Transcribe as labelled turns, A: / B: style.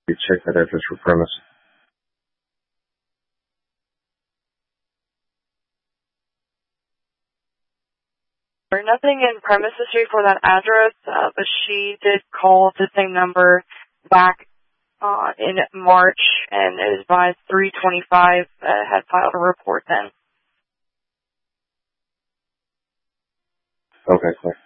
A: You check that address for premise.
B: There's nothing in premise history for that address, but she did call the same number back in March, and it was by 325, had filed a report then.
A: Okay, clear.